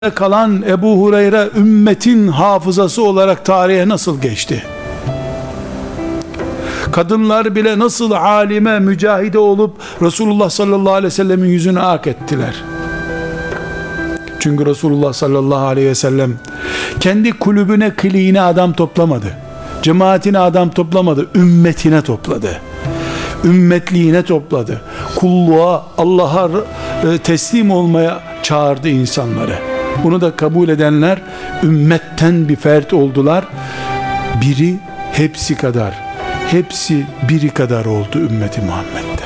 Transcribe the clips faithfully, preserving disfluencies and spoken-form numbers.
kalan Ebu Hureyre ümmetin hafızası olarak tarihe nasıl geçti? Kadınlar bile nasıl alime, mücahide olup Resulullah sallallahu aleyhi ve sellemin yüzünü ak ettiler. Çünkü Resulullah sallallahu aleyhi ve sellem kendi kulübüne, kliğine adam toplamadı. Cemaatine adam toplamadı. Ümmetine topladı. Ümmetliğine topladı. Kulluğa, Allah'a teslim olmaya çağırdı insanları. Bunu da kabul edenler ümmetten bir fert oldular. Biri hepsi kadar, hepsi biri kadar oldu ümmeti Muhammed'de.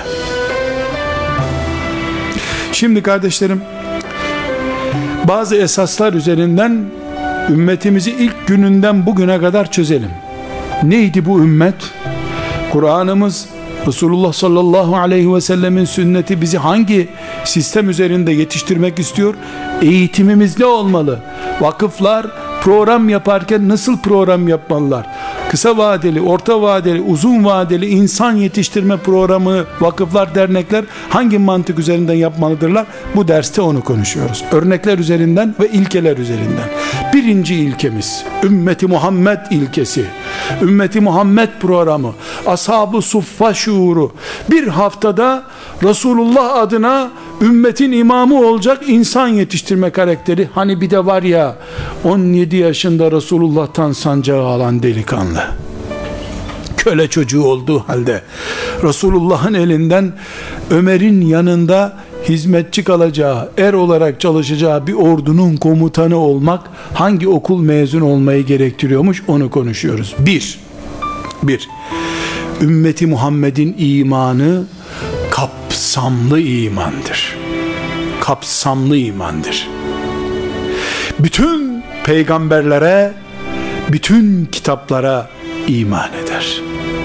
Şimdi kardeşlerim, bazı esaslar üzerinden ümmetimizi ilk gününden bugüne kadar çözelim. Neydi bu ümmet? Kur'an'ımız, Resulullah sallallahu aleyhi ve sellemin sünneti bizi hangi sistem üzerinde yetiştirmek istiyor? Eğitimimiz ne olmalı? Vakıflar program yaparken nasıl program yapmalılar? Kısa vadeli, orta vadeli, uzun vadeli insan yetiştirme programı vakıflar, dernekler hangi mantık üzerinden yapmalıdırlar? Bu derste onu konuşuyoruz. Örnekler üzerinden ve ilkeler üzerinden. Birinci ilkemiz Ümmeti Muhammed ilkesi. Ümmeti Muhammed programı, Ashab-ı Suffa şuuru. Bir haftada Resulullah adına ümmetin imamı olacak insan yetiştirme karakteri. Hani bir de var ya, on yedi yaşında Resulullah'tan sancağı alan delikanlı, köle çocuğu olduğu halde Resulullah'ın elinden Ömer'in yanında hizmetçi kalacağı, er olarak çalışacağı bir ordunun komutanı olmak hangi okul mezun olmayı gerektiriyormuş, onu konuşuyoruz. Bir, bir, ümmeti Muhammed'in imanı kapsamlı imandır. Kapsamlı imandır. Bütün peygamberlere, bütün kitaplara iman eder.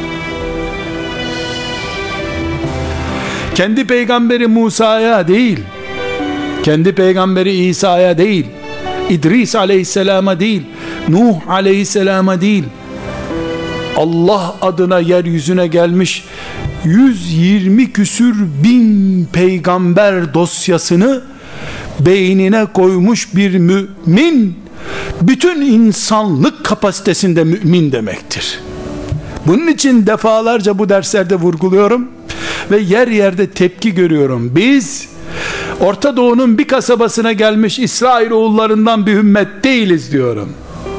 Kendi peygamberi Musa'ya değil, kendi peygamberi İsa'ya değil, İdris aleyhisselama değil, Nuh aleyhisselama değil, Allah adına yeryüzüne gelmiş yüz yirmi küsür bin peygamber dosyasını beynine koymuş bir mümin, bütün insanlık kapasitesinde mümin demektir. Bunun için defalarca bu derslerde vurguluyorum ve yer yerde tepki görüyorum. Biz Orta Doğu'nun bir kasabasına gelmiş İsrailoğullarından bir ümmet değiliz diyorum.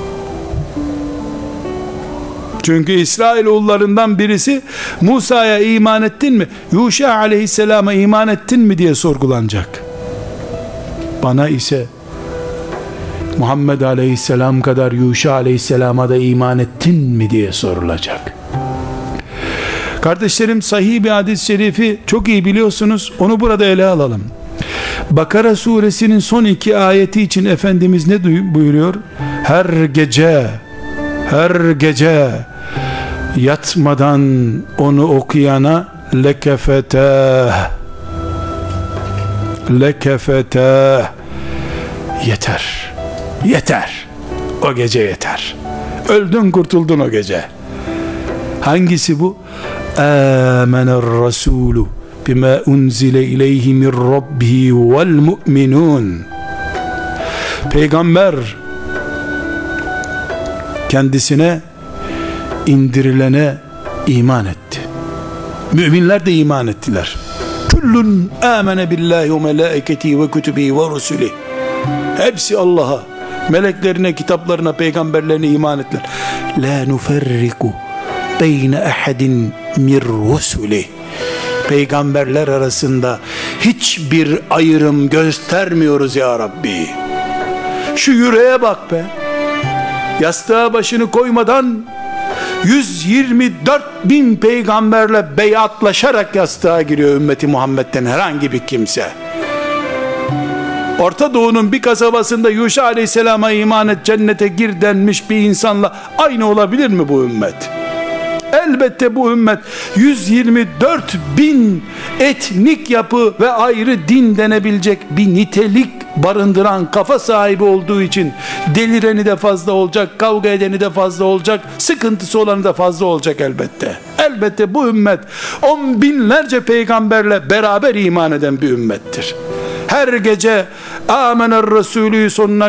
Çünkü İsrailoğullarından birisi Musa'ya iman ettin mi, Yuşa aleyhisselama iman ettin mi diye sorgulanacak. Bana ise Muhammed aleyhisselam kadar Yuşa aleyhisselama da iman ettin mi diye sorulacak. Kardeşlerim, sahih bir hadis-i şerifi çok iyi biliyorsunuz. Onu burada ele alalım. Bakara suresinin son iki ayeti için Efendimiz ne buyuruyor? Her gece, her gece yatmadan onu okuyana lekefeteh, lekefeteh, yeter, yeter, o gece yeter. Öldün, kurtuldun o gece. Hangisi bu? Âmener rasûlü bima unzile ileyhi min rabbihi vel mu'minun. Peygamber kendisine indirilene iman etti. Müminler de iman ettiler. Kullun amene billahi ve melaiketihi ve kutubihi ve rusulihi. Hepsi Allah'a, meleklerine, kitaplarına, peygamberlerine iman ettiler. La nuferriku beyne ahadin min rusulihi. Peygamberler arasında hiçbir ayrım göstermiyoruz ya Rabbi. Şu yüreğe bak be. Yastığa başını koymadan yüz yirmi dört bin peygamberle beyatlaşarak yastığa giriyor ümmeti Muhammed'den herhangi bir kimse. Orta Doğu'nun bir kasabasında Yuşa aleyhisselama iman et, cennete gir denmiş bir insanla aynı olabilir mi bu ümmet? Elbette bu ümmet yüz yirmi dört bin etnik yapı ve ayrı din denebilecek bir nitelik barındıran kafa sahibi olduğu için delireni de fazla olacak, kavga edeni de fazla olacak, sıkıntısı olanı da fazla olacak elbette. Elbette bu ümmet on binlerce peygamberle beraber iman eden bir ümmettir. her gece Amener Resulü sonuna